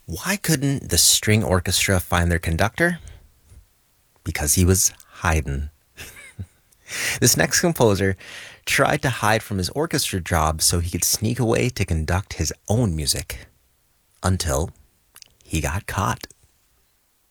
Why couldn't the string orchestra find their conductor? Because he was hiding. This next composer tried to hide from his orchestra job so he could sneak away to conduct his own music. Until he got caught.